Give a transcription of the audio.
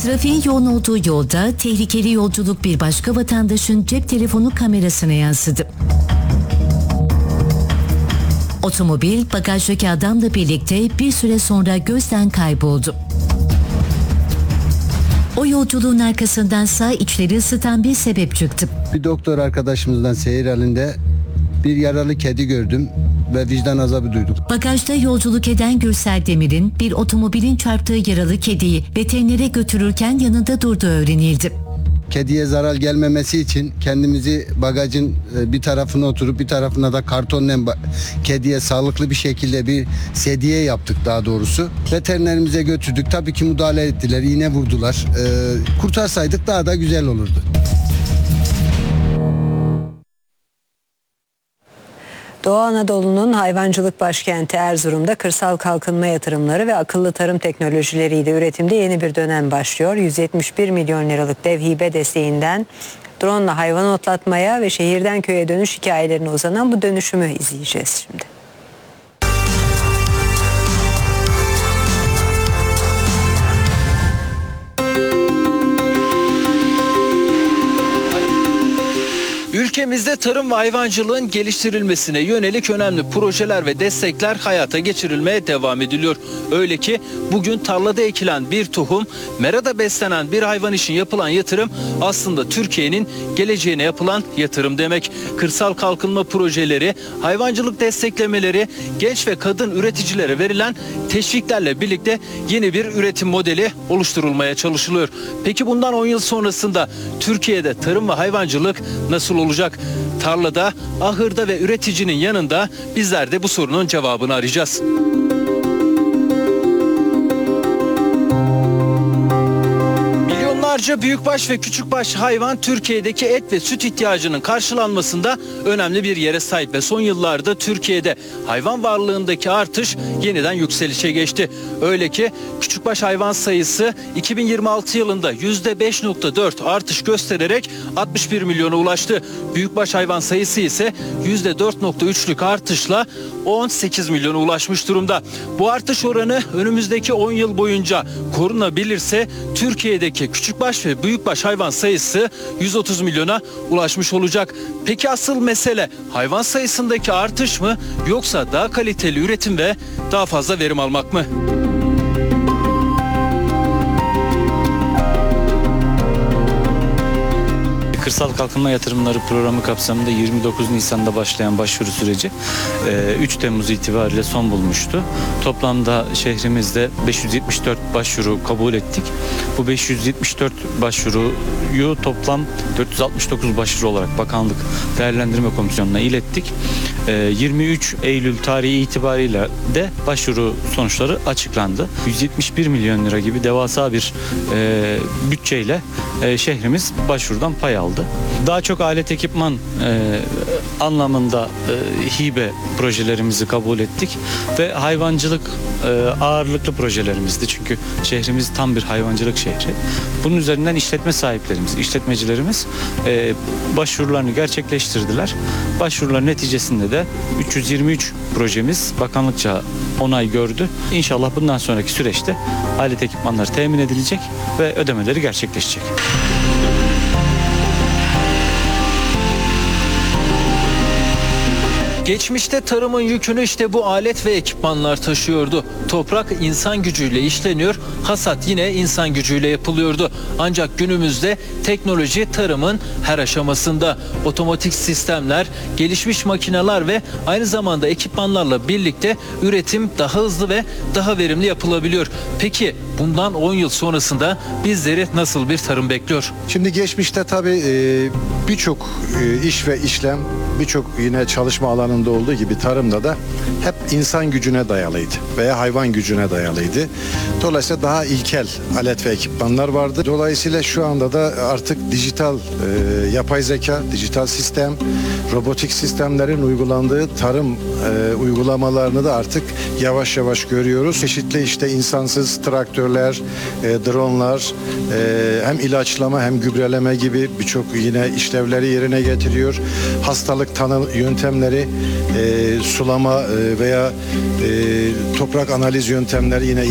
Trafiğin yoğun olduğu yolda tehlikeli yolculuk bir başka vatandaşın cep telefonu kamerasına yansıdı. Otomobil bagajdaki adamla birlikte bir süre sonra gözden kayboldu. O yolculuğun arkasındansa içleri ısıtan bir sebep çıktı. Bir doktor arkadaşımızdan seyir halinde bir yaralı kedi gördüm ve vicdan azabı duydum. Bagajda yolculuk eden Gürsel Demir'in bir otomobilin çarptığı yaralı kediyi veterinere götürürken yanında durduğu öğrenildi. Kediye zarar gelmemesi için kendimizi bagajın bir tarafına oturup bir tarafına da kartonla kediye sağlıklı bir şekilde bir sedye yaptık daha doğrusu. Veterinerimize götürdük. Tabii ki müdahale ettiler, iğne vurdular. Kurtarsaydık daha da güzel olurdu. Doğu Anadolu'nun hayvancılık başkenti Erzurum'da kırsal kalkınma yatırımları ve akıllı tarım teknolojileriyle üretimde yeni bir dönem başlıyor. 171 milyon liralık dev hibe desteğinden drone'la hayvan otlatmaya ve şehirden köye dönüş hikayelerine uzanan bu dönüşümü izleyeceğiz şimdi. Ülkemizde tarım ve hayvancılığın geliştirilmesine yönelik önemli projeler ve destekler hayata geçirilmeye devam ediliyor. Öyle ki bugün tarlada ekilen bir tohum, merada beslenen bir hayvan için yapılan yatırım aslında Türkiye'nin geleceğine yapılan yatırım demek. Kırsal kalkınma projeleri, hayvancılık desteklemeleri, genç ve kadın üreticilere verilen teşviklerle birlikte yeni bir üretim modeli oluşturulmaya çalışılıyor. Peki bundan 10 yıl sonrasında Türkiye'de tarım ve hayvancılık nasıl olacak? Tarlada, ahırda ve üreticinin yanında bizler de bu sorunun cevabını arayacağız. Milyonlarca büyükbaş ve küçükbaş hayvan Türkiye'deki et ve süt ihtiyacının karşılanmasında önemli bir yere sahip ve son yıllarda Türkiye'de hayvan varlığındaki artış yeniden yükselişe geçti. Öyle ki küçükbaş hayvan sayısı 2026 yılında %5.4 artış göstererek 61 milyona ulaştı. Büyükbaş hayvan sayısı ise %4.3'lük artışla 18 milyona ulaşmış durumda. Bu artış oranı önümüzdeki 10 yıl boyunca korunabilirse Türkiye'deki küçükbaş ve büyükbaş hayvan sayısı 130 milyona ulaşmış olacak. Peki asıl mesele hayvan sayısındaki artış mı yoksa daha kaliteli üretim ve daha fazla verim almak mı? Kırsal Kalkınma Yatırımları Programı kapsamında 29 Nisan'da başlayan başvuru süreci 3 Temmuz itibariyle son bulmuştu. Toplamda şehrimizde 574 başvuru kabul ettik. Bu 574 başvuruyu toplam 469 başvuru olarak Bakanlık Değerlendirme Komisyonu'na ilettik. 23 Eylül tarihi itibariyle de başvuru sonuçları açıklandı. 171 milyon lira gibi devasa bir bütçeyle şehrimiz başvurudan pay aldı. Daha çok alet ekipman anlamında hibe projelerimizi kabul ettik ve hayvancılık ağırlıklı projelerimizdi. Çünkü şehrimiz tam bir hayvancılık şehri. Bunun üzerinden işletme sahiplerimiz, işletmecilerimiz başvurularını gerçekleştirdiler. Başvurular neticesinde de 323 projemiz bakanlıkça onay gördü. İnşallah bundan sonraki süreçte alet ekipmanlar temin edilecek ve ödemeleri gerçekleşecek. Geçmişte tarımın yükünü işte bu alet ve ekipmanlar taşıyordu. Toprak insan gücüyle işleniyor, hasat yine insan gücüyle yapılıyordu. Ancak günümüzde teknoloji tarımın her aşamasında. Otomatik sistemler, gelişmiş makineler ve aynı zamanda ekipmanlarla birlikte üretim daha hızlı ve daha verimli yapılabiliyor. Peki bundan 10 yıl sonrasında bizleri nasıl bir tarım bekliyor? Şimdi geçmişte tabii birçok iş ve işlem, birçok yine çalışma alanında olduğu gibi tarımda da hep insan gücüne dayalıydı veya hayvan gücüne dayalıydı. Dolayısıyla daha ilkel alet ve ekipmanlar vardı. Dolayısıyla şu anda da artık dijital yapay zeka, dijital sistem, robotik sistemlerin uygulandığı tarım uygulamalarını da artık yavaş yavaş görüyoruz. Çeşitli işte insansız traktörler, dronlar hem ilaçlama hem gübreleme gibi birçok yine işlevleri yerine getiriyor. Hastalık tanı yöntemleri, sulama veya toprak analiz yöntemleri yine